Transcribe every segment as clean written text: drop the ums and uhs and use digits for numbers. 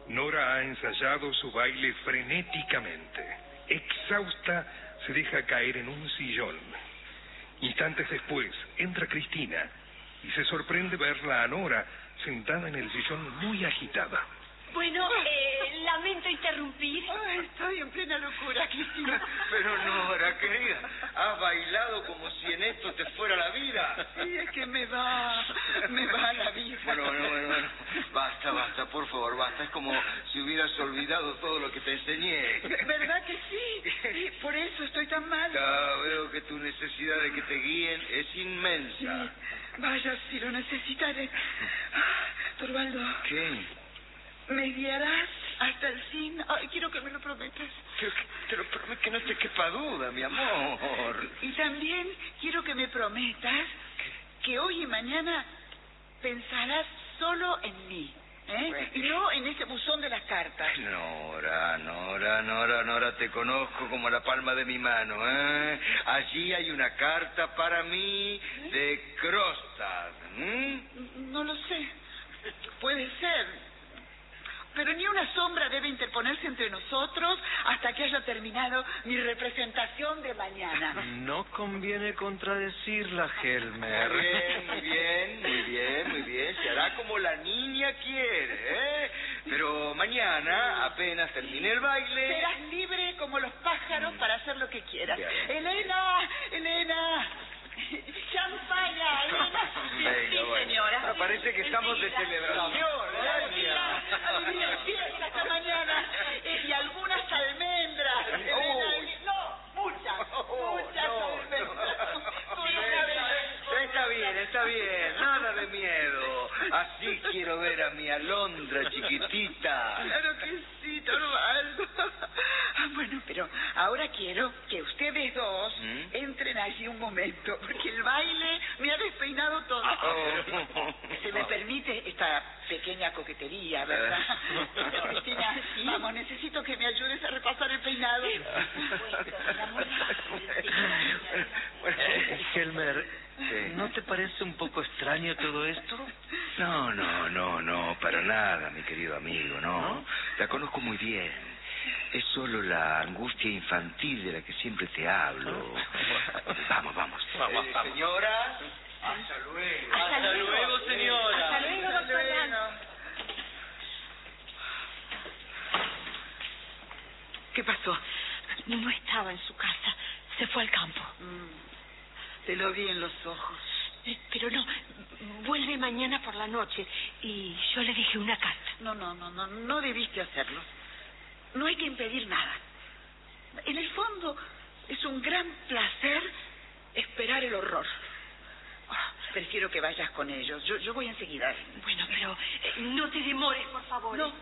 Nora ha ensayado su baile frenéticamente. Exhausta, se deja caer en un sillón. Instantes después, entra Cristina y se sorprende verla a Nora sentada en el sillón muy agitada. Bueno, lamento interrumpir. Estoy en plena locura, Cristina. Pero Nora, querida, has bailado como si en esto te fuera la vida. Sí, es que me va la vida. Bueno. Basta, por favor, basta. Es como si hubieras olvidado todo lo que te enseñé. ¿Verdad que sí? Sí, por eso estoy tan mal. Ya veo que tu necesidad de que te guíen es inmensa. Sí, vaya, si lo necesitaré. Torvaldo. ¿Qué? ¿Me guiarás hasta el fin? Ay, quiero que me lo prometas. Te lo prometo, que no te quepa duda, mi amor. Y también quiero que me prometas que hoy y mañana pensarás solo en mí, ¿eh? Y no en ese buzón de las cartas. Nora, te conozco como la palma de mi mano, ¿eh? Allí hay una carta para mí de Kronstadt. No lo sé. Puede ser. Pero ni una sombra debe interponerse entre nosotros hasta que haya terminado mi representación de mañana. No conviene contradecirla, Helmer. Muy bien. Se hará como la niña quiere, ¿eh? Pero mañana, apenas termine el baile... Serás libre como los pájaros para hacer lo que quieras. Bien. Elena. ¡Champaña, Elena! Venga, Sí, bueno. señora. Parece que estamos de celebración, Adivina, fiesta esta mañana. Y algunas almendras. Muchas almendras. Está bien, nada de miedo. Así quiero ver a mi Alondra chiquitita. Claro que sí, Torvaldo. Bueno, pero ahora quiero que ustedes dos entren allí un momento, porque el baile me ha despeinado todo. Se me permite esta pequeña coquetería, ¿verdad? Cristina, vamos, necesito que me ayudes a repasar el peinado. Helmer, ¿no te parece un poco extraño todo esto? No, para nada, mi querido amigo, no. La conozco muy bien. Es solo la angustia infantil de la que siempre te hablo. Vamos. Señora, hasta luego. Hasta luego, señora. Hasta luego, doctor Lano. ¿Qué pasó? No estaba en su casa. Se fue al campo. Te lo vi en los ojos. Pero no, vuelve mañana por la noche. Y yo le dejé una carta. No debiste hacerlo. No hay que impedir nada. En el fondo, es un gran placer esperar el horror. Prefiero que vayas con ellos. Yo voy enseguida. Bueno, pero no te demores, por favor. No.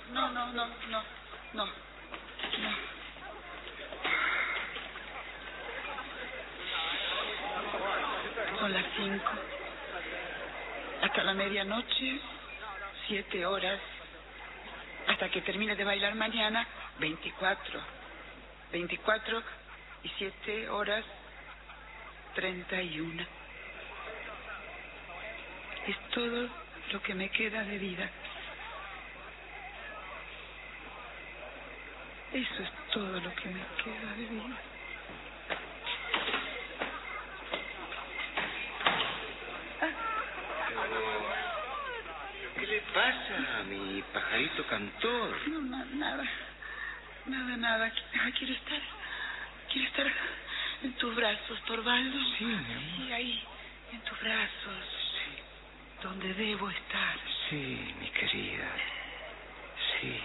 Son las 5. Hasta la medianoche, 7 horas. Hasta que termine de bailar mañana, 24. 24 y 7 horas, 31. Es todo lo que me queda de vida. Eso es todo lo que me queda de vida. ¿Qué le pasa a mi pajarito cantor? No, nada. Quiero estar en tus brazos, Torvaldo. Sí, mi amor. Sí, ahí, en tus brazos. Sí. Donde debo estar. Sí, mi querida. Sí.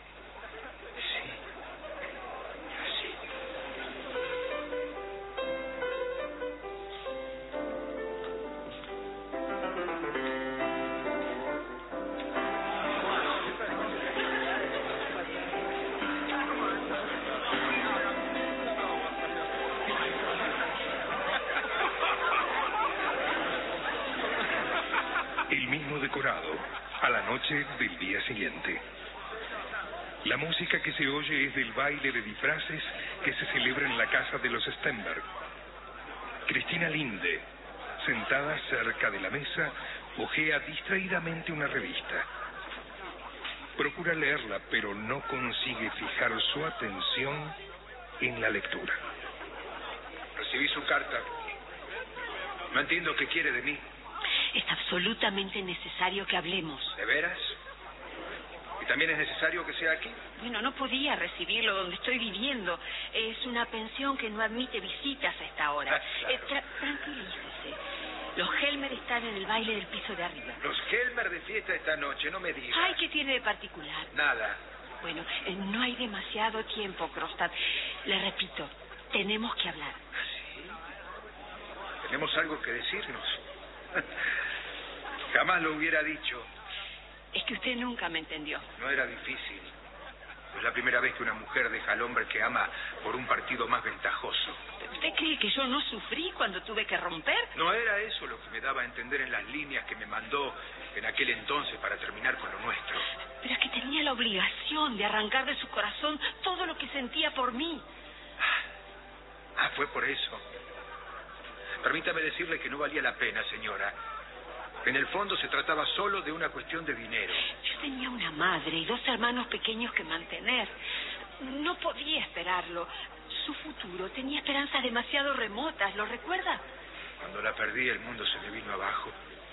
El mismo decorado, a la noche del día siguiente. La música que se oye es del baile de disfraces que se celebra en la casa de los Stenberg. Cristina Linde, sentada cerca de la mesa, hojea distraídamente una revista. procura leerla, pero no consigue fijar su atención en la lectura. Recibí su carta. No entiendo qué quiere de mí. Es absolutamente necesario que hablemos. ¿De veras? ¿Y también es necesario que sea aquí? Bueno, no podía recibirlo donde estoy viviendo. Es una pensión que no admite visitas a esta hora. Claro. Tranquilícese. Los Helmer están en el baile del piso de arriba. Los Helmer de fiesta esta noche, no me digas. Ay, ¿qué tiene de particular? Nada. Bueno, no hay demasiado tiempo, Krogstad. Le repito, tenemos que hablar. ¿Sí? ¿Tenemos algo que decirnos? Jamás lo hubiera dicho. Es que usted nunca me entendió. No era difícil. Es la primera vez que una mujer deja al hombre que ama por un partido más ventajoso. ¿Usted cree que yo no sufrí cuando tuve que romper? ¿No era eso lo que me daba a entender en las líneas que me mandó en aquel entonces para terminar con lo nuestro? Pero es que tenía la obligación de arrancar de su corazón todo lo que sentía por mí. Fue por eso. Permítame decirle que no valía la pena, señora. En el fondo se trataba solo de una cuestión de dinero. Yo tenía una madre y 2 hermanos pequeños que mantener. No podía esperarlo. Su futuro tenía esperanzas demasiado remotas, ¿lo recuerda? Cuando la perdí, el mundo se me vino abajo.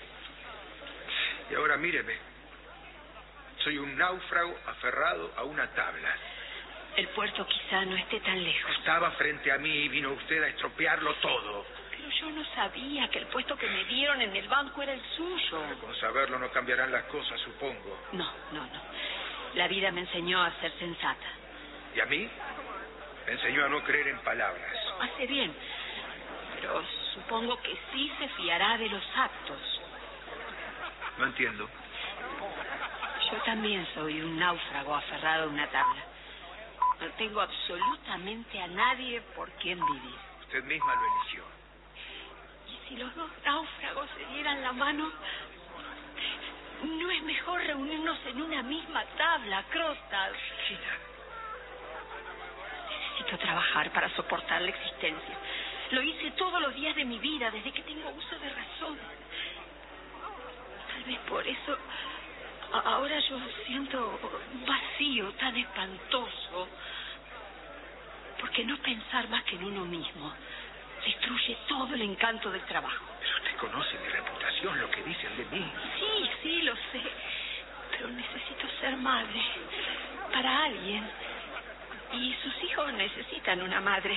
Y ahora míreme. Soy un náufrago aferrado a una tabla. El puerto quizá no esté tan lejos. Estaba frente a mí y vino usted a estropearlo todo. Pero yo no sabía que el puesto que me dieron en el banco era el suyo. Con saberlo no cambiarán las cosas, supongo. No. La vida me enseñó a ser sensata. ¿Y a mí? Me enseñó a no creer en palabras. Hace bien. Pero supongo que sí se fiará de los actos. No entiendo. Yo también soy un náufrago aferrado a una tabla. No tengo absolutamente a nadie por quien vivir. Usted misma lo eligió. ¿Y si los 2 náufragos se dieran la mano? ¿No es mejor reunirnos en una misma tabla, Krogstad? Cristina. Necesito trabajar para soportar la existencia. Lo hice todos los días de mi vida, desde que tengo uso de razón. Tal vez por eso ahora yo siento un vacío tan espantoso. Porque no pensar más que en uno mismo destruye todo el encanto del trabajo. Pero usted conoce mi reputación, lo que dicen de mí. Sí, lo sé. Pero necesito ser madre para alguien. Y sus hijos necesitan una madre.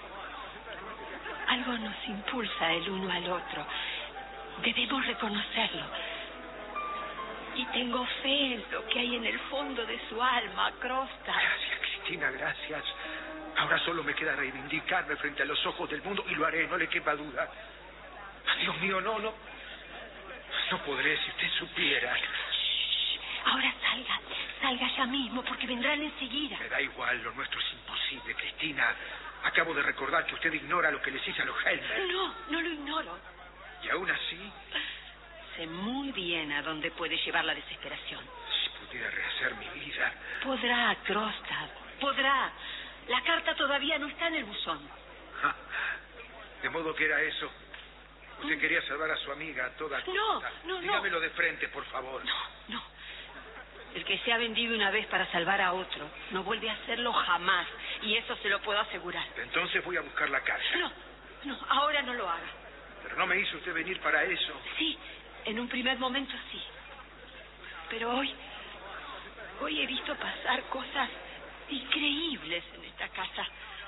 Algo nos impulsa el uno al otro. Debemos reconocerlo. Y tengo fe en lo que hay en el fondo de su alma, Krogstad. Gracias, Cristina, gracias. Ahora solo me queda reivindicarme frente a los ojos del mundo y lo haré, no le quepa duda. Dios mío, no podré si usted supiera. Shh. Ahora salga ya mismo porque vendrán enseguida. Me da igual, lo nuestro es imposible, Cristina. Acabo de recordar que usted ignora lo que les hice a los Helmer. No lo ignoro. Y aún así, sé muy bien a dónde puede llevar la desesperación. si pudiera rehacer mi vida. Podrá, Krogstad, podrá. La carta todavía no está en el buzón. De modo que era eso. Usted quería salvar a su amiga a toda costa. No. Dígamelo de frente, por favor. No. El que se ha vendido una vez para salvar a otro no vuelve a hacerlo jamás. Y eso se lo puedo asegurar. Entonces voy a buscar la carta. No, ahora no lo haga. Pero no me hizo usted venir para eso. Sí, en un primer momento sí. Pero hoy he visto pasar cosas increíbles en esta casa.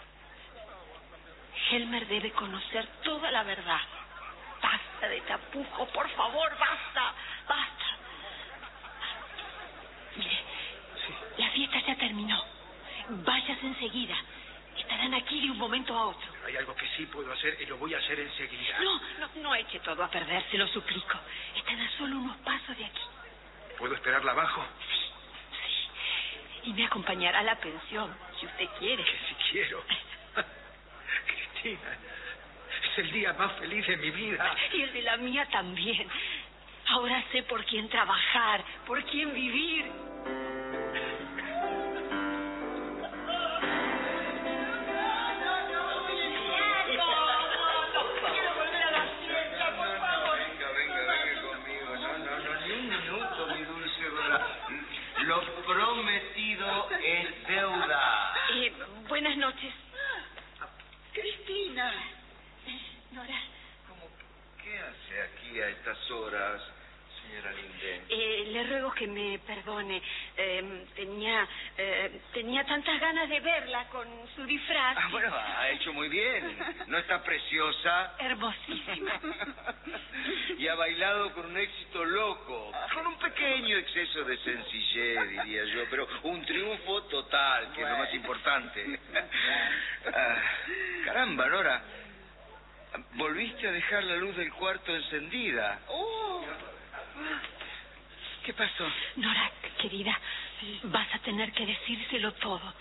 Helmer debe conocer toda la verdad. Basta de tapujo, por favor, basta. Mire, Sí. la fiesta ya terminó. Váyase enseguida. Estarán aquí de un momento a otro. Hay algo que sí puedo hacer y lo voy a hacer enseguida. No eche todo a perder, se lo suplico. Están a solo unos pasos de aquí. ¿Puedo esperarla abajo? Sí. Y me acompañará a la pensión, si usted quiere. Que si quiero. Cristina, es el día más feliz de mi vida. Y el de la mía también. Ahora sé por quién trabajar, por quién vivir. Quiero volver a la fiesta, por favor. Venga conmigo. No, ni un minuto, mi dulce Dora. Lo prometido es deuda. Buenas noches. Cristina. Nora. ¿Qué hace aquí a estas horas, señora Linden? Le ruego que me perdone. Tenía tantas ganas de verla con su disfraz. Bueno, ha hecho muy bien. ¿No está preciosa? Hermosísima. Y ha bailado con un éxito loco, con un pequeño exceso de sencillez, diría yo, pero un triunfo total, que es lo más importante. Caramba, Nora, volviste a dejar la luz del cuarto encendida. ¿Qué pasó? Nora, querida, vas a tener que decírselo todo.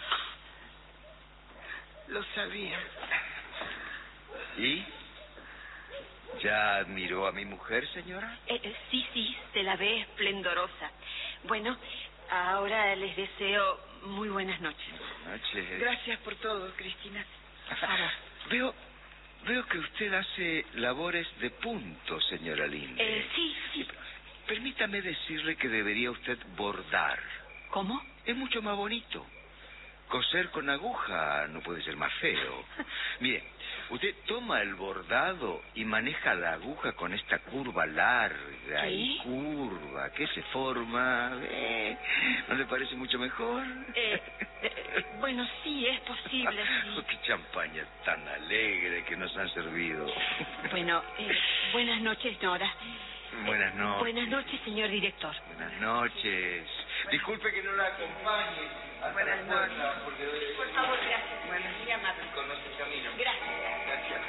Lo sabía. ¿Y? ¿Ya admiró a mi mujer, señora? Sí, se la ve esplendorosa. Bueno, ahora les deseo muy buenas noches. Buenas noches. Gracias por todo, Cristina. Por favor. Veo que usted hace labores de punto, señora Linde. Sí. Permítame decirle que debería usted bordar. ¿Cómo? Es mucho más bonito. Coser con aguja no puede ser más feo. Mire, usted toma el bordado y maneja la aguja con esta curva larga y curva que se forma. ¿No le parece mucho mejor? Bueno, sí, es posible, sí. Oh, qué champaña tan alegre que nos han servido. Bueno, buenas noches, Nora. Buenas noches. Buenas noches, señor director. Buenas noches. Disculpe que no la acompañe. Buenas noches. Por favor, gracias. Muy amable. Conoce el camino. Gracias.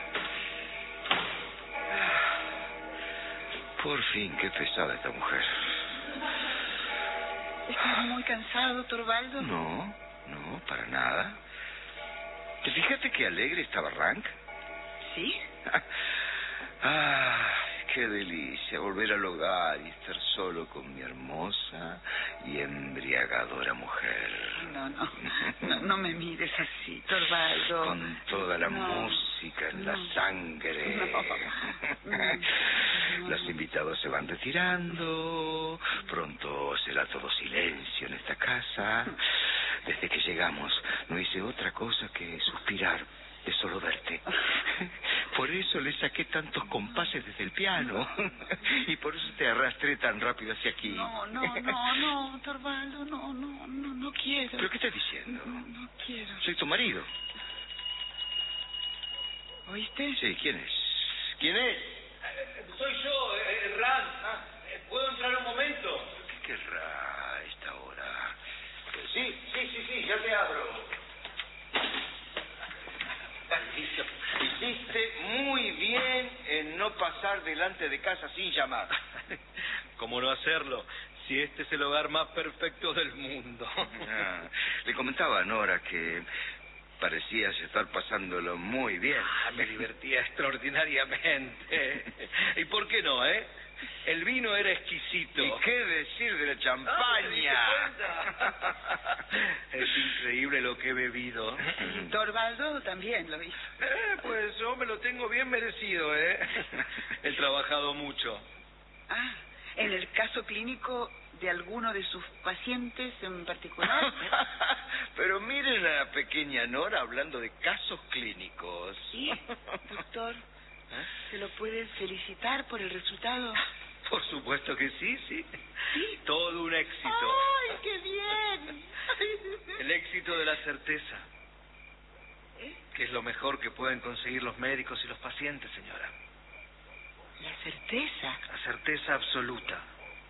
Por fin, qué pesada esta mujer. ¿Estás muy cansado, Torvaldo? No, para nada. ¿Te fijaste qué alegre estaba Rank? ¿Sí? Qué delicia volver al hogar y estar solo con mi hermosa y embriagadora mujer. No me mires así, Torvaldo. Con toda la música en la sangre. Los invitados se van retirando. Pronto será todo silencio en esta casa. Desde que llegamos no hice otra cosa que suspirar de solo verte. Por eso le saqué tantos compases desde el piano. Y por eso te arrastré tan rápido hacia aquí. No, Torvaldo, no quiero. ¿Pero qué estás diciendo? No quiero. Soy tu marido. ¿Oíste? Sí, ¿quién es? ¿Quién es? Soy yo, Ran. ¿Puedo entrar un momento? ¿Qué querrá a esta hora? Sí, ya te abro. Hiciste muy bien en no pasar delante de casa sin llamar. ¿Cómo no hacerlo? Si este es el hogar más perfecto del mundo. Le comentaba a Nora que parecías estar pasándolo muy bien. Me divertía extraordinariamente. ¿Y por qué no, El vino era exquisito. ¿Y qué decir de la champaña? Es increíble lo que he bebido. Torvaldo también lo hizo. Pues yo me lo tengo bien merecido, He trabajado mucho. ¿En el caso clínico de alguno de sus pacientes en particular? Pero miren a la pequeña Nora hablando de casos clínicos. Sí, doctor. ¿Se lo puede felicitar por el resultado? Por supuesto que sí. Todo un éxito. ¡Ay, qué bien! El éxito de la certeza. Que es lo mejor que pueden conseguir los médicos y los pacientes, señora. ¿La certeza? La certeza absoluta.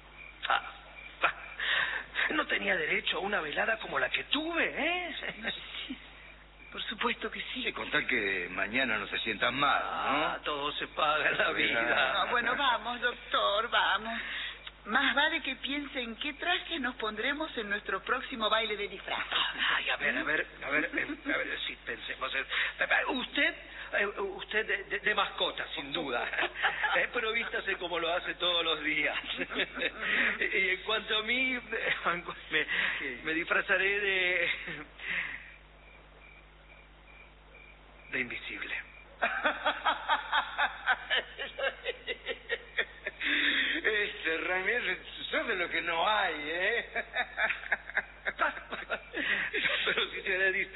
No tenía derecho a una velada como la que tuve, Sí, por supuesto que sí. Sí, con tal que mañana no se sientan mal, ¿no? Todo se paga en la vida. Bueno, vamos, doctor, vamos. Más vale que piense en qué traje nos pondremos en nuestro próximo baile de disfraz. Ay, a ver, sí, pensemos. Usted de mascota, sin duda. Pero vístase como lo hace todos los días. Y en cuanto a mí, me disfrazaré de invisible. Ramírez, sos de lo que no hay,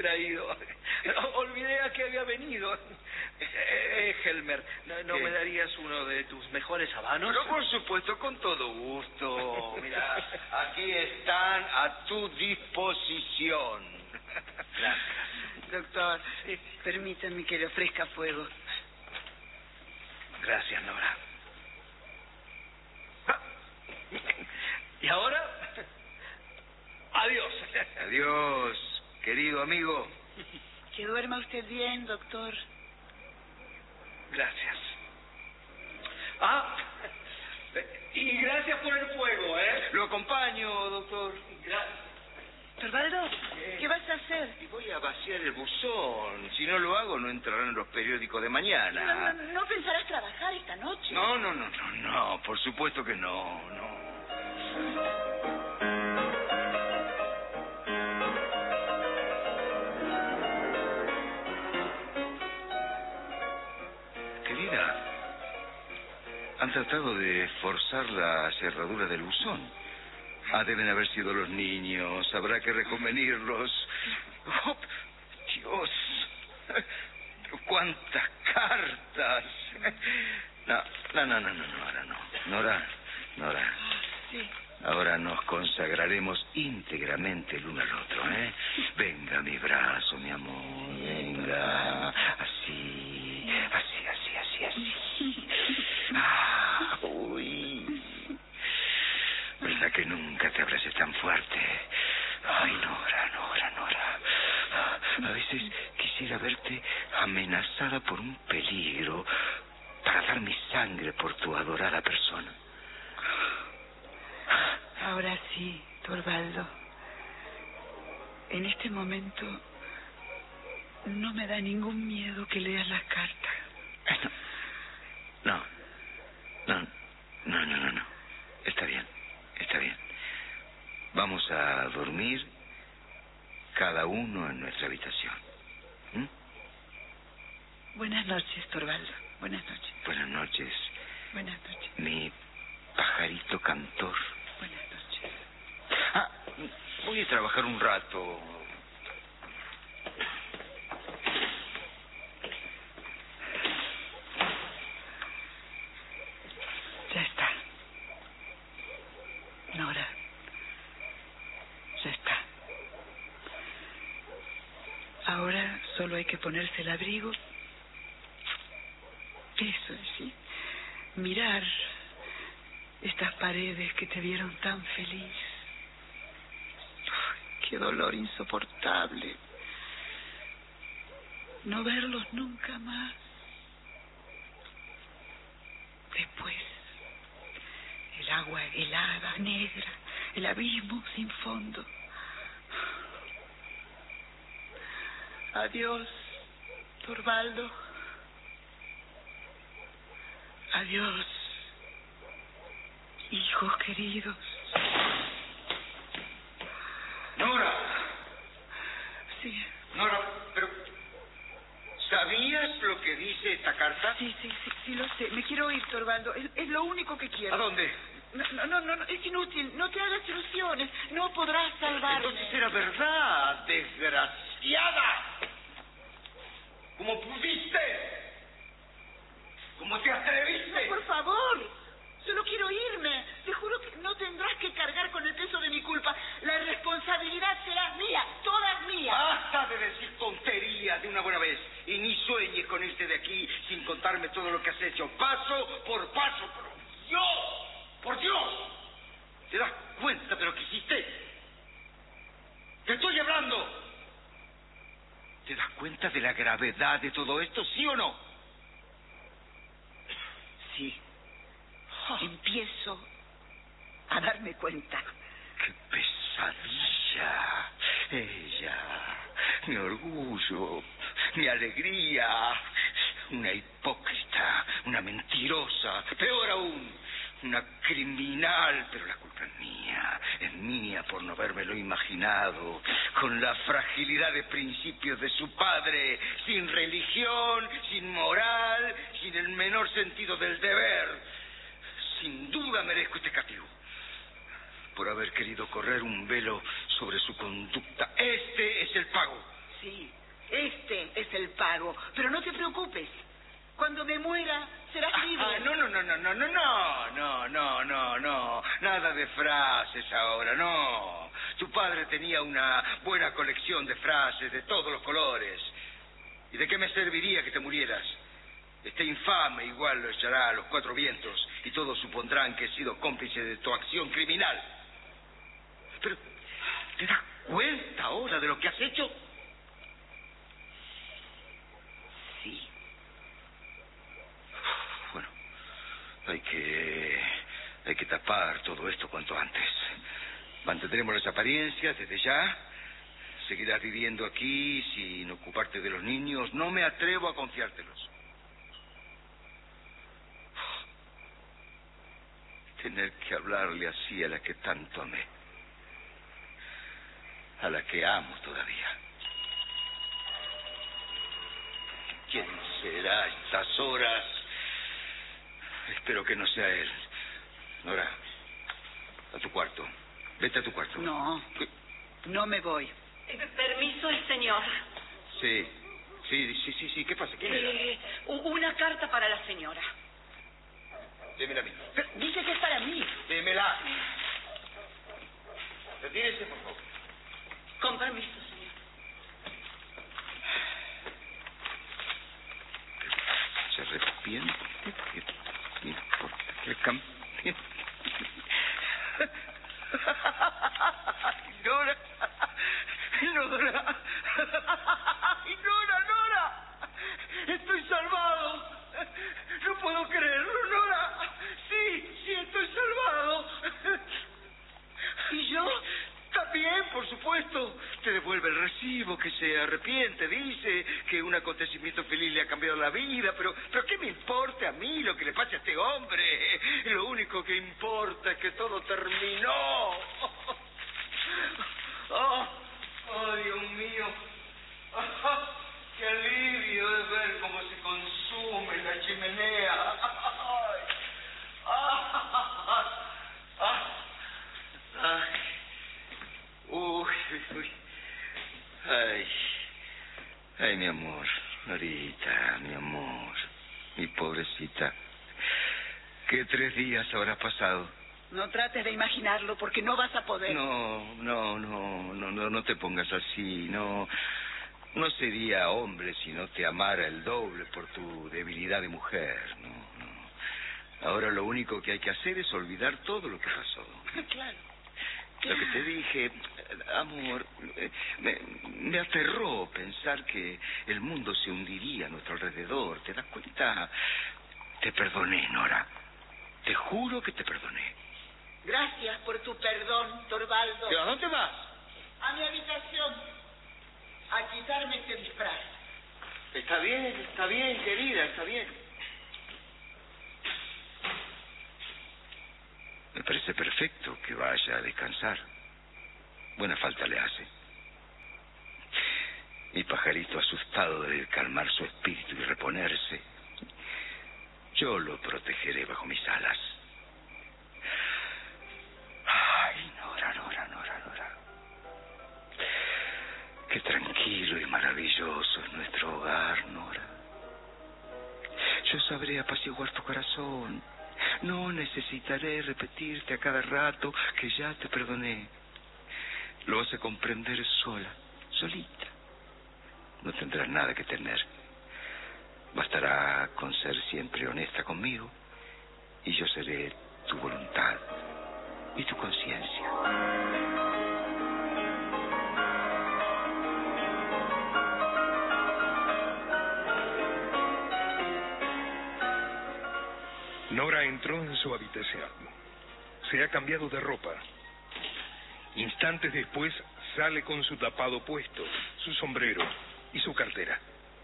distraído. Olvidé a qué había venido. Helmer, ¿no me darías uno de tus mejores habanos? Pero por supuesto, con todo gusto. Mira, aquí están a tu disposición. Gracias. Doctor, permítame que le ofrezca fuego. Gracias, Nora. ¿Y ahora? Adiós. Adiós, querido amigo. Que duerma usted bien, doctor. Gracias. Y gracias por el fuego, ¿eh? Lo acompaño, doctor. Gracias. Torvaldo, ¿qué vas a hacer? Y voy a vaciar el buzón. Si no lo hago, no entrarán en los periódicos de mañana. ¿No pensarás trabajar esta noche? No, por supuesto que no. Querida, han tratado de forzar la cerradura del buzón. Deben haber sido los niños. Habrá que reconvenirlos. Oh, Dios. ¡Cuántas cartas! No, ahora no. Nora. Sí. Ahora nos consagraremos íntegramente el uno al otro, ¿eh? Venga a mi brazo, mi amor. Venga. Así. Uy. ¿Verdad que nunca te abracé tan fuerte? Ay, Nora. A veces quisiera verte amenazada por un peligro para dar mi sangre por tu adorada persona. Ahora sí, Torvaldo. En este momento no me da ningún miedo que leas las cartas. No. Está bien. Vamos a dormir cada uno en nuestra habitación. Buenas noches, Torvaldo. Buenas noches. Buenas noches, Buenas noches. mi pajarito cantor. Buenas noches. Voy a trabajar un rato. Ya está. Nora. Ya está. Ahora solo hay que ponerse el abrigo. Eso es, sí. Mirar estas paredes que te vieron tan feliz. Uf, qué dolor insoportable. No verlos nunca más. Después, el agua helada, negra, el abismo sin fondo. Adiós, Torvaldo. Adiós, hijos queridos. Nora. Sí. Nora, pero ¿sabías lo que dice esta carta? Sí, lo sé. Me quiero ir, Torvaldo. Es lo único que quiero. ¿A dónde? No, es inútil. No te hagas ilusiones. No podrás salvarme. Entonces era verdad, desgraciada. ¿Cómo pudiste? ¿Cómo te atreviste? No, por favor. Solo quiero irme. Te juro que no tendrás que cargar con el peso de mi culpa. La responsabilidad será mía. Toda mía. Basta de decir tonterías de una buena vez. Y ni sueñes con irte de aquí sin contarme todo lo que has hecho. Paso por paso. ¡Por Dios! ¿Te das cuenta de lo que hiciste? ¡Te estoy hablando! ¿Te das cuenta de la gravedad de todo esto, sí o no? Sí. Empiezo a darme cuenta. ¡Qué pesadilla! Ella, mi orgullo, mi alegría, una hipócrita, una mentirosa, peor aún, una criminal, pero la culpa es mía por no habérmelo imaginado, con la fragilidad de principios de su padre, sin religión, sin moral, sin el menor sentido del deber. Sin duda merezco este castigo por haber querido correr un velo sobre su conducta. Este es el pago. sí. Este es el pago. Pero no te preocupes. Cuando me muera, serás libre. No. Nada de frases ahora, no. Tu padre tenía una buena colección de frases de todos los colores. ¿Y de qué me serviría que te murieras? Este infame igual lo echará a los cuatro vientos y todos supondrán que he sido cómplice de tu acción criminal. Pero, ¿te das cuenta ahora de lo que has hecho? Sí. Bueno, hay que tapar todo esto cuanto antes. Mantendremos las apariencias desde ya. Seguirás viviendo aquí sin ocuparte de los niños. No me atrevo a confiártelos. Tener que hablarle así a la que tanto amé. A la que amo todavía. ¿Quién será a estas horas? Espero que no sea él. Nora, a tu cuarto. Vete a tu cuarto. No, no me voy. Permiso, señor. Sí. ¿Qué pasa? ¿Quién era? Una carta para la señora. Démela a mí. Pero dice que es para mí. Démela. Retírese, por favor. Con permiso, señor. Se arrepiente. No importa que cambie. Nora. Estoy salvado. No puedo creerlo, Nora. Sí, estoy salvado. ¿Y yo? También, por supuesto. Te devuelve el recibo, que se arrepiente, dice que un acontecimiento feliz le ha cambiado la vida, pero ¿qué me importa a mí lo que le pase a este hombre? Lo único que importa es que todo terminó. ¡Oh, Dios mío! ¡Qué alivio es ver cómo se consume la chimenea! Ay, mi amor, Norita, mi amor, mi pobrecita. ¿Qué 3 días habrá pasado? No trates de imaginarlo porque no vas a poder. No te pongas así, no sería hombre si no te amara el doble por tu debilidad de mujer, no. Ahora lo único que hay que hacer es olvidar todo lo que pasó. Claro. Lo que te dije, amor, me aterró pensar que el mundo se hundiría a nuestro alrededor. ¿Te das cuenta? Te perdoné, Nora. Te juro que te perdoné. Gracias por tu perdón, Torvaldo. ¿A dónde vas? A mi habitación. A quitarme este disfraz. Está bien, querida, está bien. Me parece perfecto que vaya a descansar. Buena falta le hace. Mi pajarito asustado debe calmar su espíritu y reponerse. Yo lo protegeré bajo mis alas. Ay, Nora. Qué tranquilo y maravilloso es nuestro hogar, Nora. Yo sabré apaciguar tu corazón. No necesitaré repetirte a cada rato que ya te perdoné. Lo vas a comprender sola, solita. No tendrás nada que temer. Bastará con ser siempre honesta conmigo y yo seré tu voluntad y tu conciencia. Nora entró en su habitación. Se ha cambiado de ropa. Instantes después sale con su tapado puesto, su sombrero y su cartera.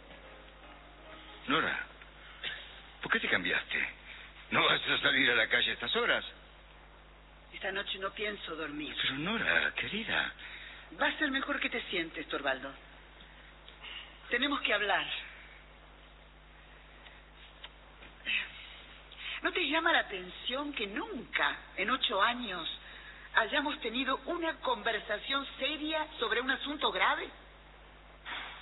Nora, ¿por qué te cambiaste? ¿No vas a salir a la calle a estas horas? Esta noche no pienso dormir. Pero Nora, querida. Va a ser mejor que te sientes, Torvaldo. Tenemos que hablar. ¿No te llama la atención que nunca, en 8 años, hayamos tenido una conversación seria sobre un asunto grave?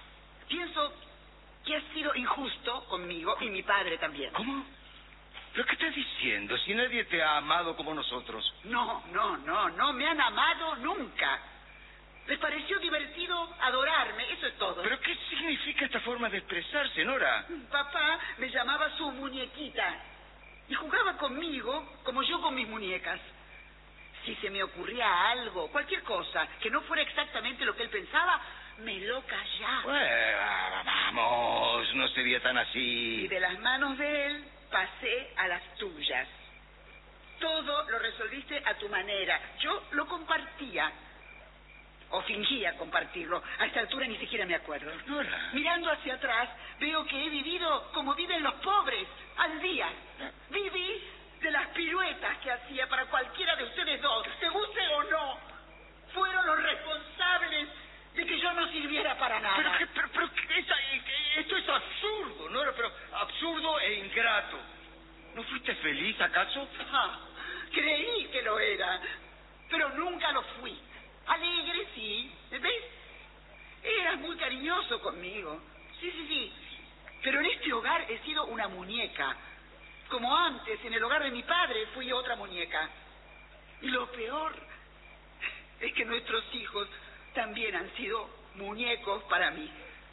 Pienso que has sido injusto conmigo y mi padre también. ¿Cómo? ¿Pero qué estás diciendo? Si nadie te ha amado como nosotros. No me han amado nunca. Les pareció divertido adorarme, eso es todo. ¿Pero qué significa esta forma de expresarse, Nora? Papá me llamaba su muñequita y jugaba conmigo como yo con mis muñecas. Si se me ocurría algo, cualquier cosa, que no fuera exactamente lo que él pensaba, me lo callaba. Bueno, vamos, no sería tan así. Y de las manos de él pasé a las tuyas. Todo lo resolviste a tu manera. Yo lo compartía. O fingía compartirlo. A esta altura ni siquiera me acuerdo. Nora. Mirando hacia atrás, veo que he vivido como viven los pobres, al día. Viví de las piruetas que hacía para cualquiera de ustedes dos, te guste o no. Fueron los responsables de que yo no sirviera para nada. Pero esto es absurdo, Nora, pero absurdo e ingrato. ¿No fuiste feliz, acaso? Creí que lo era, pero nunca lo fui. Alegre, sí. ¿Ves? Eras muy cariñoso conmigo. Sí. Pero en este hogar he sido una muñeca. Como antes, en el hogar de mi padre, fui otra muñeca. Y lo peor es que nuestros hijos también han sido muñecos para mí.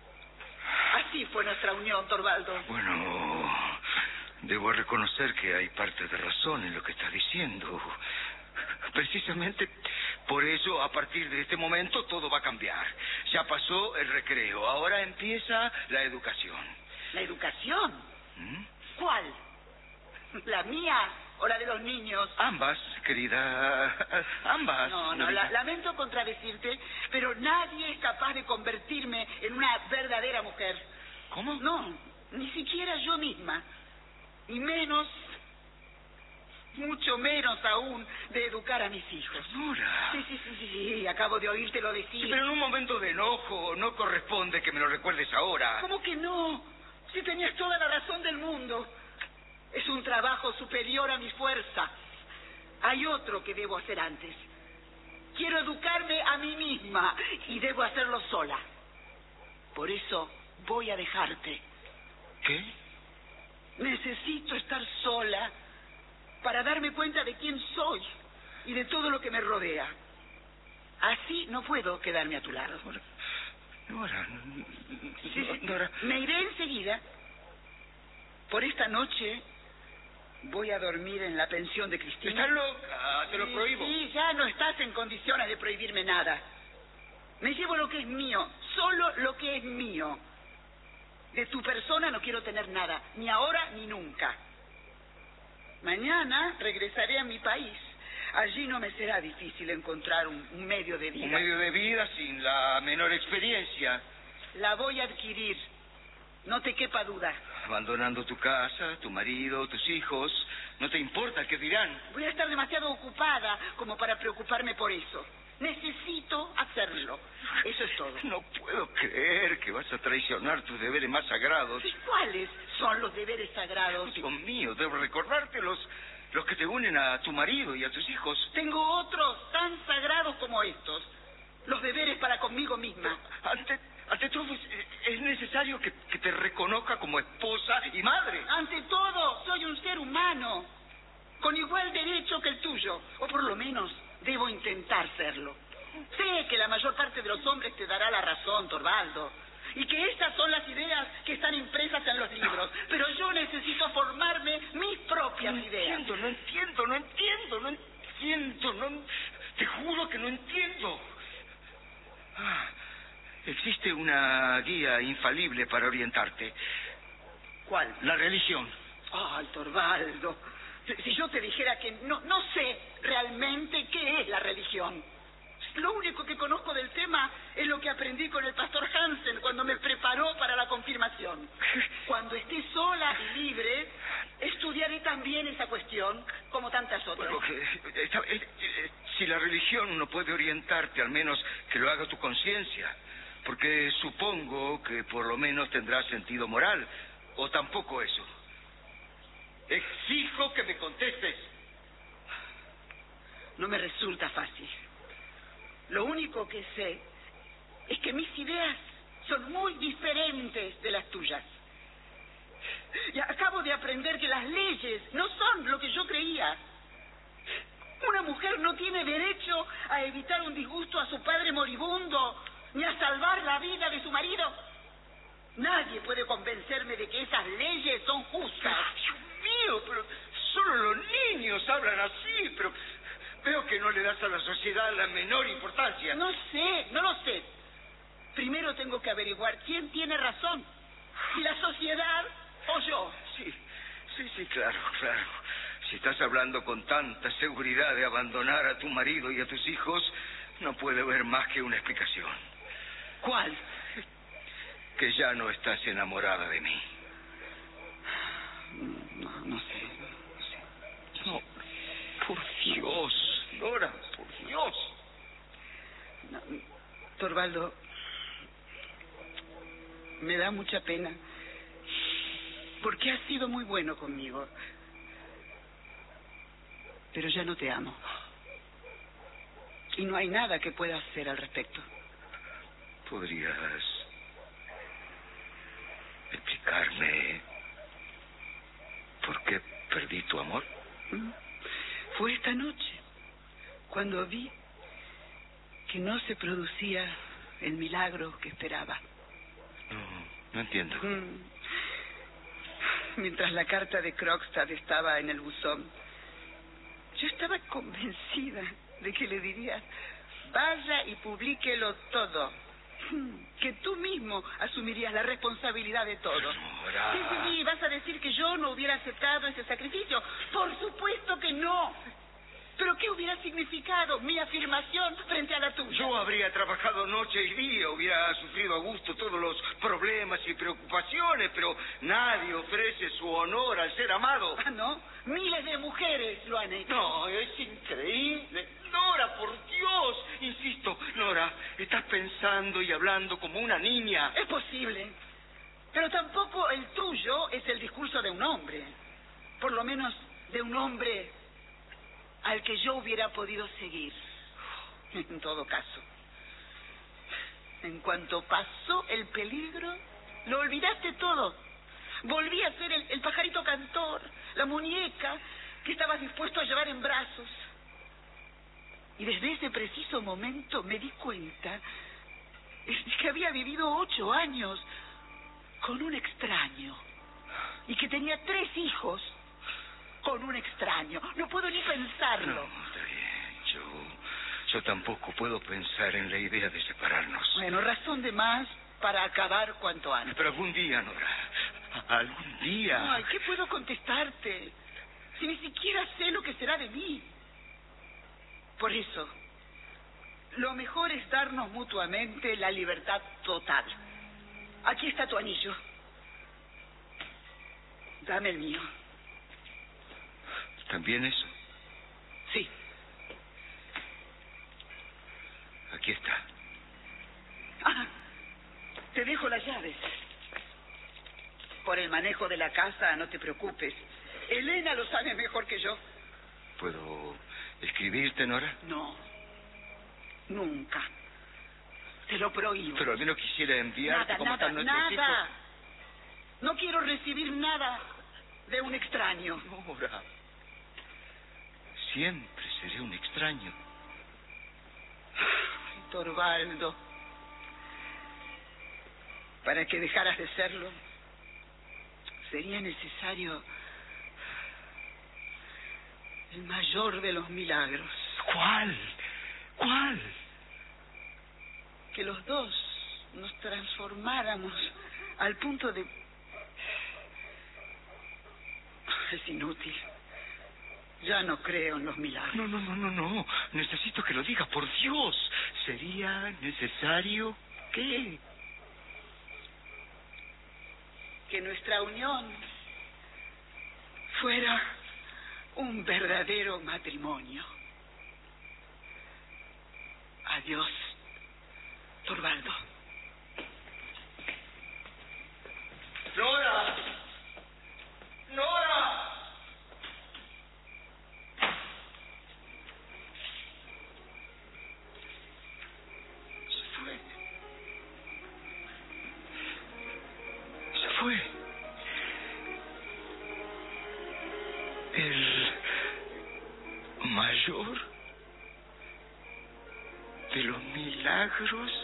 Así fue nuestra unión, Torvaldo. Bueno, debo reconocer que hay parte de razón en lo que estás diciendo. Precisamente por eso, a partir de este momento, todo va a cambiar. Ya pasó el recreo, ahora empieza la educación. ¿La educación? ¿Mm? ¿Cuál? ¿La mía o la de los niños? Ambas, querida, ambas. No, lamento contradecirte, pero nadie es capaz de convertirme en una verdadera mujer. ¿Cómo? No, ni siquiera yo misma. Y menos, mucho menos aún, de educar a mis hijos. Nora. Sí, acabo de oírtelo decir. Sí, pero en un momento de enojo no corresponde que me lo recuerdes ahora. ¿Cómo que no? Si tenías toda la razón del mundo. Es un trabajo superior a mi fuerza. Hay otro que debo hacer antes. Quiero educarme a mí misma y debo hacerlo sola. Por eso voy a dejarte. ¿Qué? Necesito estar sola para darme cuenta de quién soy y de todo lo que me rodea. Así no puedo quedarme a tu lado. Nora. Sí. Nora. Me iré enseguida. Por esta noche voy a dormir en la pensión de Cristina. ¿Estás loca? Te lo prohíbo. Sí, ya no estás en condiciones de prohibirme nada. Me llevo lo que es mío, solo lo que es mío. De tu persona no quiero tener nada, ni ahora ni nunca. Mañana regresaré a mi país. Allí no me será difícil encontrar un medio de vida. Un medio de vida sin la menor experiencia. La voy a adquirir, no te quepa duda. Abandonando tu casa, tu marido, tus hijos. ¿No te importa qué dirán? Voy a estar demasiado ocupada como para preocuparme por eso. Necesito hacerlo. Eso es todo. No puedo creer que vas a traicionar tus deberes más sagrados. ¿Y cuáles son los deberes sagrados? Dios mío, debo recordarte los que te unen a tu marido y a tus hijos. Tengo otros tan sagrados como estos. Los deberes para conmigo misma. Ante todo, es necesario que te reconozca como esposa y madre. Ante todo, soy un ser humano, con igual derecho que el tuyo, o por lo menos debo intentar serlo. Sé que la mayor parte de los hombres te dará la razón, Torvaldo, y que estas son las ideas que están impresas en los libros, pero yo necesito formarme mis propias ideas. No entiendo. Te juro que no entiendo. Existe una guía infalible para orientarte. ¿Cuál? La religión. Ay, Torvaldo, si yo te dijera que no sé realmente qué es la religión. Lo único que conozco del tema es lo que aprendí con el pastor Hansen cuando me preparó para la confirmación. Cuando esté sola y libre, estudiaré también esa cuestión, como tantas otras. Bueno, si la religión no puede orientarte, al menos que lo haga tu conciencia. Porque supongo que por lo menos tendrá sentido moral. ¿O tampoco eso? Exijo que me contestes. No me resulta fácil. Lo único que sé es que mis ideas son muy diferentes de las tuyas. Y acabo de aprender que las leyes no son lo que yo creía. Una mujer no tiene derecho a evitar un disgusto a su padre moribundo, ni a salvar la vida de su marido. Nadie puede convencerme de que esas leyes son justas. Dios mío, pero solo los niños hablan así, pero veo que no le das a la sociedad la menor importancia. No lo sé. Primero tengo que averiguar quién tiene razón, si la sociedad o yo. Sí, claro. Si estás hablando con tanta seguridad de abandonar a tu marido y a tus hijos, no puede haber más que una explicación. ¿Cuál? Que ya no estás enamorada de mí. No sé. No, por Dios, Nora, por Dios. No, Torvaldo, me da mucha pena, porque has sido muy bueno conmigo. Pero ya no te amo. Y no hay nada que pueda hacer al respecto. ¿Podrías explicarme por qué perdí tu amor? Fue esta noche, cuando vi que no se producía el milagro que esperaba. No entiendo. Mientras la carta de Krogstad estaba en el buzón, yo estaba convencida de que le dirías: vaya y publíquelo todo, que tú mismo asumirías la responsabilidad de todo. Nora. Sí, vas a decir que yo no hubiera aceptado ese sacrificio. Por supuesto que no. ¿Pero qué hubiera significado mi afirmación frente a la tuya? Yo habría trabajado noche y día, hubiera sufrido a gusto todos los problemas y preocupaciones, pero nadie ofrece su honor al ser amado. Ah, ¿no? Miles de mujeres lo han hecho. No, es increíble. Nora, por Dios. Insisto, Nora, estás pensando y hablando como una niña. Es posible. Pero tampoco el tuyo es el discurso de un hombre. Por lo menos de un hombre al que yo hubiera podido seguir. En todo caso, en cuanto pasó el peligro, lo olvidaste todo. Volví a ser el pajarito cantor, la muñeca que estabas dispuesto a llevar en brazos. Y desde ese preciso momento me di cuenta de que había vivido 8 años con un extraño y que tenía 3 hijos con un extraño. No puedo ni pensarlo. No, está bien. Yo tampoco puedo pensar en la idea de separarnos. Bueno, razón de más para acabar cuanto antes. Pero algún día, Nora, algún día... Ay, ¿qué puedo contestarte? Si ni siquiera sé lo que será de mí. Por eso, lo mejor es darnos mutuamente la libertad total. Aquí está tu anillo. Dame el mío. ¿También eso? Sí. Aquí está. Ah, te dejo las llaves. Por el manejo de la casa, no te preocupes. Elena lo sabe mejor que yo. ¿Puedo escribirte, Nora? No. Nunca. Te lo prohíbo. Pero al menos quisiera enviarte cómo están nuestros hijos. No quiero recibir nada de un extraño. Nora, siempre seré un extraño. Ay, Torvaldo, para que dejaras de serlo, sería necesario el mayor de los milagros. ¿Cuál? ¿Cuál? Que los dos nos transformáramos al punto de... Es inútil. Ya no creo en los milagros. No. Necesito que lo digas, por Dios. ¿Sería necesario qué? Que nuestra unión fuera un verdadero matrimonio. Adiós, Torvaldo. ¡Nora! ¡Nora! Se fue. el mayor de los milagros